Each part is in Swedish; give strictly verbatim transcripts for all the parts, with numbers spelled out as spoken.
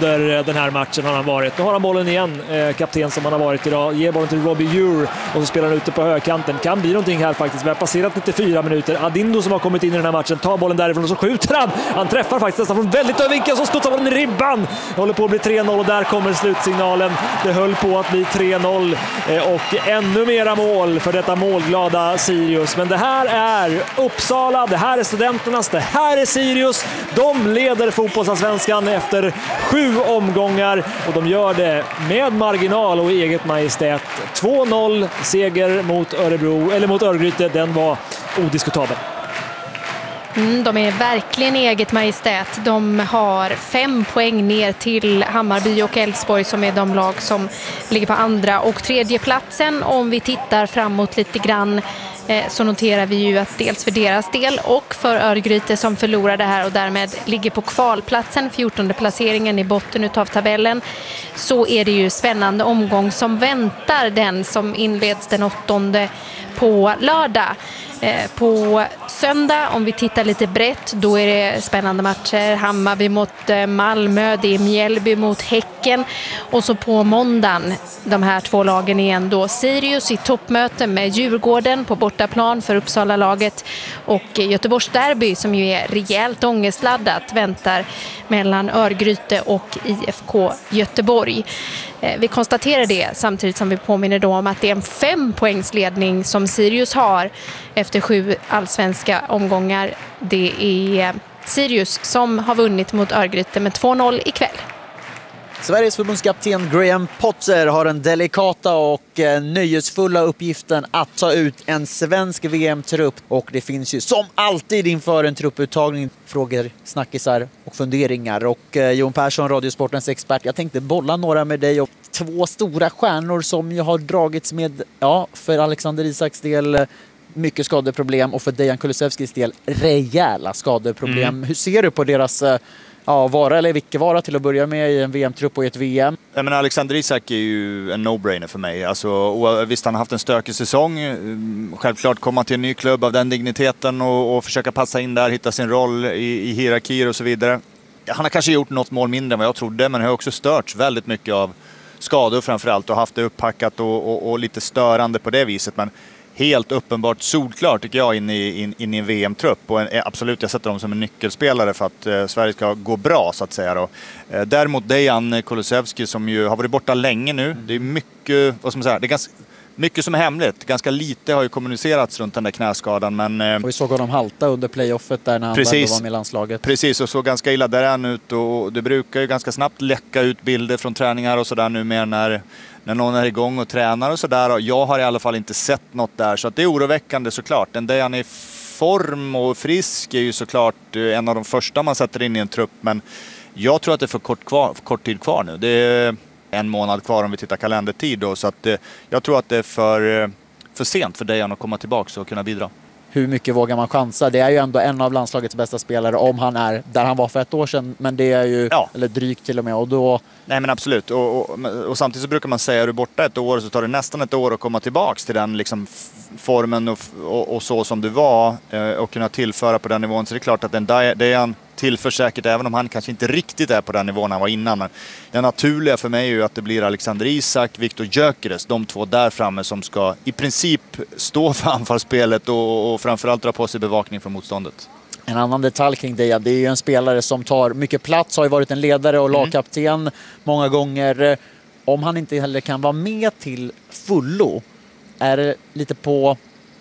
under den här matchen har han varit. Nu har han bollen igen, eh, kapten som han har varit idag. Ger bollen till Robbie Ure och så spelar han ute på högkanten. Kan bli någonting här faktiskt. Vi har passerat nittiofyra minuter. Adindo som har kommit in i den här matchen tar bollen därifrån och så skjuter han. Han träffar faktiskt nästan från väldigt övervinkel och så studsar bollen i ribban. Det håller på att bli tre noll och där kommer slutsignalen. Det höll på att bli tre noll eh, och ännu mera mål för detta målglada Sirius. Men det här är Uppsala, det här är Studenternas, det här är Sirius. De leder fotbollsallsvenskan efter sju omgångar och de gör det med marginal och eget majestät. två noll seger mot Örebro, eller mot Örgryte, den var odiskutabel. Mm, de är verkligen eget majestät. De har fem poäng ner till Hammarby och Elfsborg som är de lag som ligger på andra och tredje platsen. Om vi tittar framåt lite grann eh, så noterar vi ju att dels för deras del och för Örgryte som förlorar det här och därmed ligger på kvalplatsen, fjortonde placeringen i botten utav tabellen, så är det ju spännande omgång som väntar, den som inleds den åttonde på lördag. På söndag, om vi tittar lite brett, då är det spännande matcher. Hammarby mot Malmö, det är Mjällby mot Häcken. Och så på måndagen, de här två lagen igen då. Sirius i toppmöte med Djurgården på bortaplan för Uppsala-laget. Och Göteborgs derby som ju är rejält ångestladdat väntar mellan Örgryte och I F K Göteborg. Vi konstaterar det samtidigt som vi påminner då om att det är en fem poängsledning som Sirius har efter sju allsvenska omgångar. Det är Sirius som har vunnit mot Örgryte med två noll ikväll. Sveriges förbundskapten Graham Potter har den delikata och eh, nöjesfulla uppgiften att ta ut en svensk V M-trupp. Och det finns ju som alltid inför en trupputtagning frågor, snackisar och funderingar. Och eh, Jon Persson, Radiosportens expert, jag tänkte bolla några med dig och två stora stjärnor som ju har dragits med, ja, för Alexander Isaks del mycket skadeproblem och för Dejan Kulusevskis del rejäla skadeproblem. Mm. Hur ser du på deras... Eh, Ja, vara eller vilka vara till att börja med i en V M-trupp och i ett V M? Ja, men Alexander Isak är ju en no-brainer för mig. Alltså, visst, han har haft en stökig säsong. Självklart komma till en ny klubb av den digniteten och, och försöka passa in där, hitta sin roll i, i hierarkier och så vidare. Han har kanske gjort något mål mindre än vad jag trodde, men har också störts väldigt mycket av skador framförallt och haft det upppackat och, och, och lite störande på det viset. Men helt uppenbart solklart tycker jag in i, in, in i en V M-trupp och en, absolut jag sätter dem som en nyckelspelare för att eh, Sverige ska gå bra så att säga då. Eh, däremot Dejan Kulusevski som ju har varit borta länge nu. Det är mycket, vad ska man säga, det är ganska mycket som är hemligt. Ganska lite har ju kommunicerats runt den där knäskadan. Men, eh, och vi såg honom halta under playoffet där när han precis, var med i landslaget. Precis, och så ganska illa där han ut och det brukar ju ganska snabbt läcka ut bilder från träningar och sådär nu mer när när någon är igång och tränar och sådär. Jag har i alla fall inte sett något där. Så att det är oroväckande såklart. Den där han är i form och frisk är ju såklart en av de första man sätter in i en trupp. Men jag tror att det är för kort, kvar, för kort tid kvar nu. Det är en månad kvar om vi tittar kalendertid då. Så att jag tror att det är för, för sent för Dejan att komma tillbaka och kunna bidra. Hur mycket vågar man chansa? Det är ju ändå en av landslagets bästa spelare om han är där han var för ett år sedan. Men det är ju, ja. eller drygt till och med. Och då... Nej men absolut. Och, och, och samtidigt så brukar man säga att du är borta ett år så tar det nästan ett år att komma tillbaka till den liksom, formen och, och, och så som du var. Eh, och kunna tillföra på den nivån. Så det är klart att den Dejan tillför säkert, även om han kanske inte riktigt är på den nivån han var innan. Men det naturliga för mig är ju att det blir Alexander Isak, Viktor Gyökeres, de två där framme som ska i princip stå för anfallsspelet och, och framförallt dra på sig bevakning från motståndet. En annan detalj kring det, det är ju en spelare som tar mycket plats, har ju varit en ledare och lagkapten mm. många gånger. Om han inte heller kan vara med till fullo är det lite på...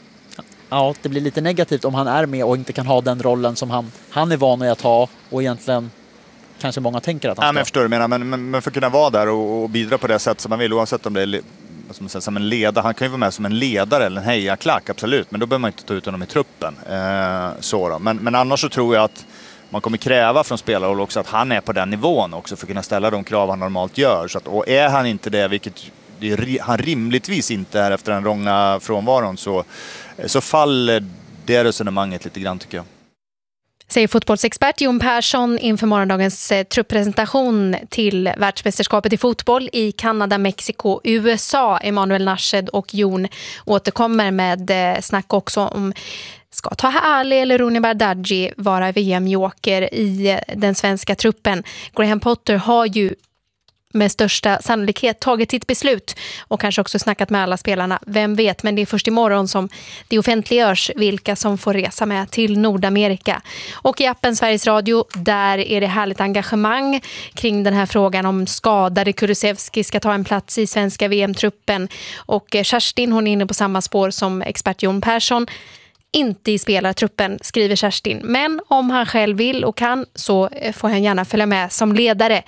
Ja, det blir lite negativt om han är med och inte kan ha den rollen som han, han är van att ha och egentligen kanske många tänker att han ska. Ja, men jag förstår du menar, men, men, men för att kunna vara där och, och bidra på det sätt som man vill, oavsett om det är som, säger, som en ledare. Han kan ju vara med som en ledare eller en hejaklack, absolut, men då behöver man inte ta ut honom i truppen. Eh, så då. Men, men annars så tror jag att man kommer kräva från spelare också att han är på den nivån också för att kunna ställa de krav han normalt gör. Så att, och är han inte det, vilket han rimligtvis inte är efter den långa frånvaron, så, så faller det resonemanget lite grann tycker jag. Säger fotbollsexpert Jon Persson inför morgondagens eh, trupppresentation till världsmästerskapet i fotboll i Kanada, Mexiko, U S A. Emanuel Nashed och Jon återkommer med eh, snack också om Ska Taha Ali eller Rooney Bardghji vara V M-joker i den svenska truppen? Graham Potter har ju med största sannolikhet tagit sitt beslut och kanske också snackat med alla spelarna. Vem vet, men det är först imorgon som det offentliggörs vilka som får resa med till Nordamerika. Och i appen Sveriges Radio, där är det härligt engagemang kring den här frågan om skadade Kulusevski ska ta en plats i svenska V M-truppen. Och Kerstin, hon är inne på samma spår som expert Jon Persson. Inte i spelartruppen, skriver Kerstin. Men om han själv vill och kan så får han gärna följa med som ledare,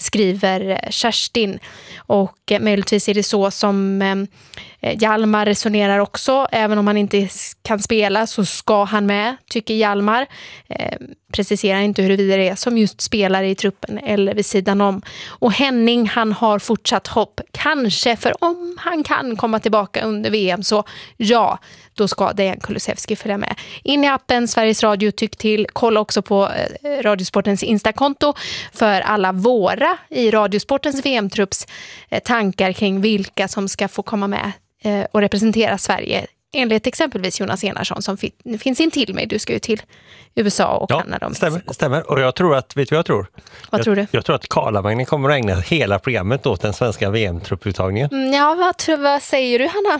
skriver Kerstin. Och möjligtvis är det så som eh, Hjalmar resonerar också. Även om han inte kan spela så ska han med, tycker Hjalmar. Eh, preciserar inte huruvida det är som just spelare i truppen eller vid sidan om. Och Henning, han har fortsatt hopp. Kanske, för om han kan komma tillbaka under V M så ja, då ska Dejan Kulusevski följa med. In i appen Sveriges Radio, tyck till. Kolla också på eh, Radiosportens Instakonto för alla våra i Radiosportens V M-trupps eh, tankar kring vilka som ska få komma med eh, och representera Sverige. Enligt exempelvis Jonas Enarsson som fin- finns in till mig. Du ska ju till U S A och ja, Kanada. Stämmer, stämmer. Och jag tror att, vet du vad jag tror? Vad jag, tror du? Jag tror att Karlavagnen kommer att ägna hela programmet åt den svenska V M-trupputtagningen. Mm, ja, vad, tror, vad säger du, Hanna?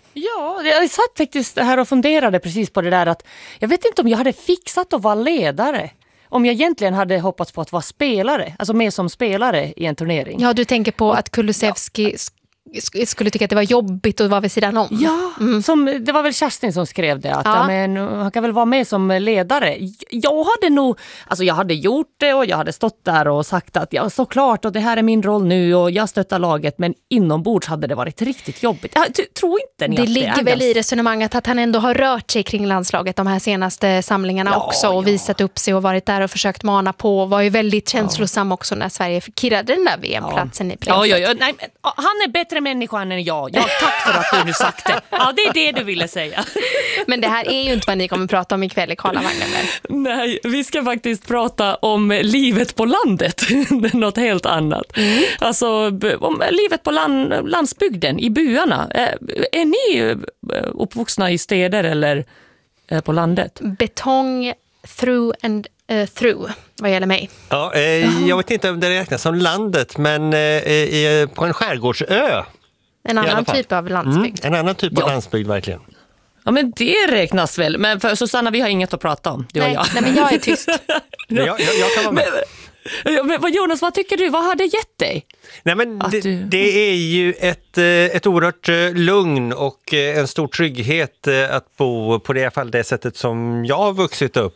Ja, jag satt faktiskt här och funderade precis på det där att jag vet inte om jag hade fixat att vara ledare. Om jag egentligen hade hoppats på att vara spelare, alltså mer som spelare i en turnering. Ja, du tänker på att Kulusevski sk- skulle tycka att det var jobbigt att vara vid sidan om. Ja, mm. som, det var väl Kerstin som skrev det. Att, ja. Ja, men, han kan väl vara med som ledare. Jag hade nog, alltså jag hade gjort det och jag hade stått där och sagt att ja, såklart och det här är min roll nu och jag stöttar laget. Men inombords hade det varit riktigt jobbigt. Jag t- tror inte ni det att det ligger är väl ganska... i resonemanget att han ändå har rört sig kring landslaget de här senaste samlingarna ja, också och ja. visat upp sig och varit där och försökt mana på och var ju väldigt känslosam ja. också när Sverige kirrade den där V M-platsen ja. i playoffet. Ja, ja, ja. Nej, men, han är bättre människa än jag. Ja, tack för att du nu sagt det. Ja, det är det du ville säga. Men det här är ju inte vad ni kommer att prata om ikväll i Karlavagnen. Nej, vi ska faktiskt prata om livet på landet. Det är något helt annat. Mm. Alltså om livet på land, landsbygden, i byarna. Är ni uppvuxna i städer eller på landet? Betong through and uh, through, vad gäller mig. Ja, eh, jag vet inte om det räknas som landet, men eh, i, på en skärgårdsö. En annan typ av landsbygd. Mm, en annan typ ja. av landsbygd, verkligen. Ja, men det räknas väl. Men för Susanna, vi har inget att prata om, du nej, och jag. Nej, men jag är tyst. jag, jag, jag kan vara med. Men, men, Jonas, vad tycker du? Vad har det gett dig? Nej, men det, du... det är ju ett, ett oerhört lugn och en stor trygghet att bo på det fall det sättet som jag har vuxit upp.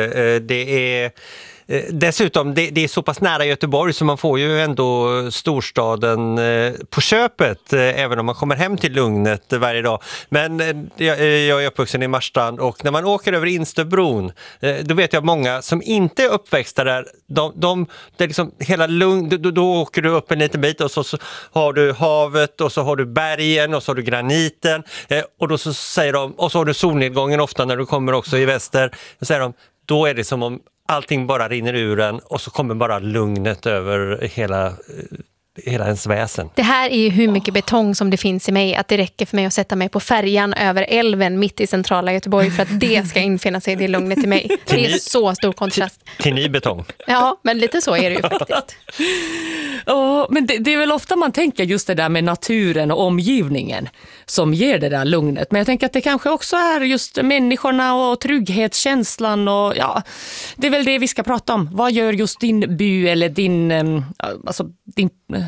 Det är... Dessutom, det, det är så pass nära Göteborg så man får ju ändå storstaden på köpet även om man kommer hem till lugnet varje dag. Men jag, jag är uppvuxen i Marstrand och när man åker över Insterbron då vet jag många som inte är uppväxta där. De, de, det är liksom hela lugn, då, då åker du upp en liten bit och så, så har du havet och så har du bergen och så har du graniten och då så säger de, och så har du solnedgången ofta när du kommer också i väster. Då säger de, då är det som om allting bara rinner ur en och så kommer bara lugnet över hela, hela ens väsen. Det här är ju hur mycket betong som det finns i mig att det räcker för mig att sätta mig på färjan över älven mitt i centrala Göteborg för att det ska infinna sig i det lugnet i mig. Det är så stor kontrast. Till, till ny betong. Ja, men lite så är det ju faktiskt. Oh, men det, det är väl ofta man tänker just det där med naturen och omgivningen som ger det där lugnet. Men jag tänker att det kanske också är just människorna och trygghetskänslan och ja, det är väl det vi ska prata om. Vad gör just din by eller din, alltså din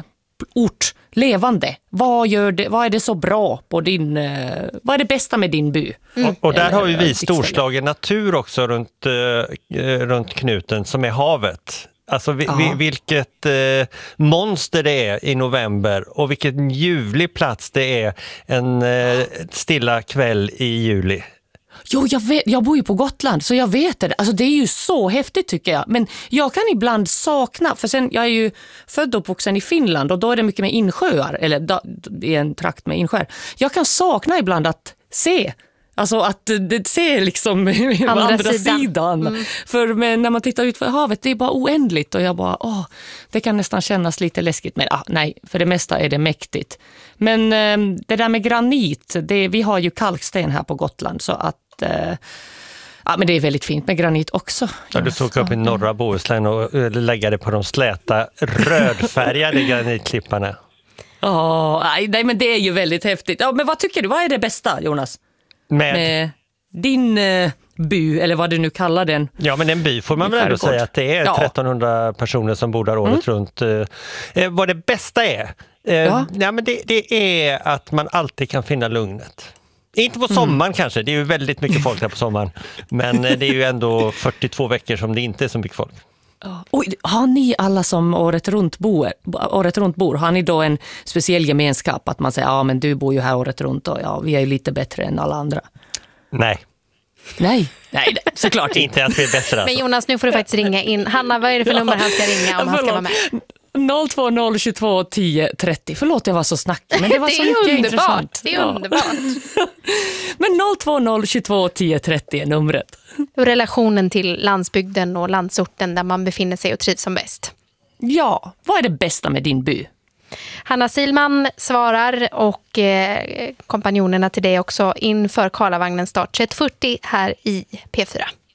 ort levande? Vad gör det, vad är det så bra på din, vad är det bästa med din by? Mm. Och, och där har ju vi storslagen natur också runt, eh, runt knuten som är havet. Alltså vi, vi, vilket eh, monster det är i november och vilken ljuvlig plats det är en eh, stilla kväll i juli. Jo, jag, vet, jag bor ju på Gotland så jag vet det. Alltså det är ju så häftigt tycker jag. Men jag kan ibland sakna, för sen jag är ju född och uppvuxen i Finland och då är det mycket med insjöar, eller da, i en trakt med insjöar. Jag kan sakna ibland att se. Alltså att det ser liksom andra, andra sidan. sidan. Mm. För men när man tittar ut för havet, det är bara oändligt. Och jag bara, åh, det kan nästan kännas lite läskigt. Men ah, nej, för det mesta är det mäktigt. Men eh, det där med granit, det, vi har ju kalksten här på Gotland. Så att att eh, ja, men det är väldigt fint med granit också. Ja, du tog upp i norra Bohuslän och lägga det på de släta rödfärgade granitklipparna. Ja, nej, nej, men det är ju väldigt häftigt. Ja, men vad tycker du? Vad är det bästa, Jonas? Med, med din eh, by, eller vad du nu kallar den. Ja, men en by får man väl ändå säga att det är ja. trettonhundra personer som bor där året mm. runt. Eh, vad det bästa är, eh, ja. Ja, men det, det är att man alltid kan finna lugnet. Inte på sommaren mm. kanske, det är ju väldigt mycket folk där på sommaren. Men det är ju ändå fyrtiotvå veckor som det inte är så mycket folk. Oj, har ni alla som året runt bor, året runt bor, har ni då en speciell gemenskap att man säger, ja men du bor ju här året runt och ja, vi är ju lite bättre än alla andra? Nej. Nej, nej, såklart inte att vi är bättre. Alltså. Men Jonas, nu får du faktiskt ringa in. Hanna, vad är det för nummer han ska ringa om han ska vara med? noll två noll tjugotvå tio trettio. Förlåt, jag var så snackig, men det var det så är mycket underbart. intressant. Det är underbart. Men noll två noll tjugotvå tio trettio är numret. Relationen till landsbygden och landsorten där man befinner sig och trivs som bäst. Ja, vad är det bästa med din by? Hanna Silman svarar och eh, kompanjonerna till dig också inför Karlavagnen start tretton fyrtio här i P fyra.